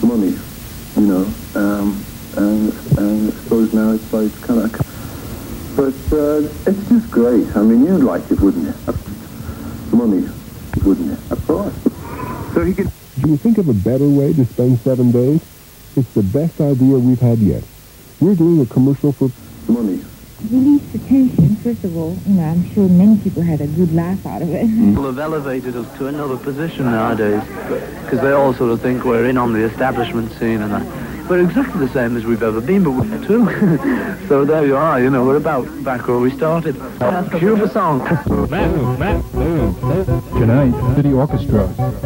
money, you know, and I suppose now it's like kind of, but it's just great. I mean, you'd like it, wouldn't you? Money, wouldn't you? Of course. So he could. Do you think of a better way to spend 7 days? It's the best idea we've had yet. We're doing a commercial for money. Release the tension, first of all. You know, I'm sure many people had a good laugh out of it. People have elevated us to another position nowadays because they all sort of think we're in on the establishment scene and that. We're exactly the same as we've ever been, but we're too. So there you are, you know, we're about back where we started. Cue the song. Tonight, City Orchestra.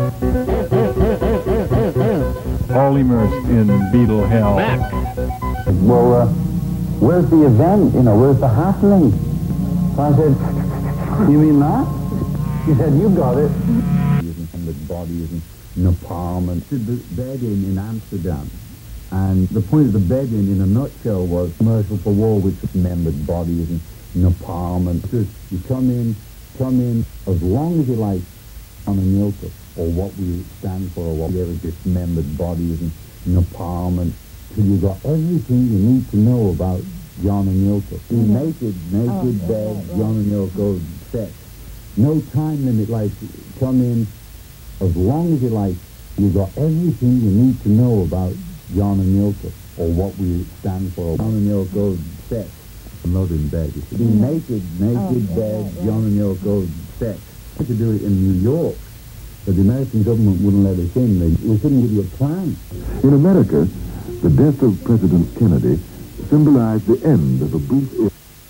All immersed in Beatle hell. Well, where's the event? You know, where's the happening? I said, you mean that? He said, you got it. And the bodies and napalm and the bed-in Amsterdam. And the point of the bed-in a nutshell was commercial for war, which remembered bodies and napalm. And you come in as long as you like on a Nilka, or what we stand for, or what we ever dismembered bodies and napalm, and till you got everything you need to know about John and Yoko. Naked bed, John and Yoko, sex. No time limit, like, come in as long as you like. You got everything you need to know about John and Yoko, or what we stand for. John and Yoko, sex. Not in bed. Naked bed, John and Yoko, sex. We could do it in New York, but the American government wouldn't let us in. We couldn't give you a plan. In America, the death of President Kennedy symbolized the end of a brief era.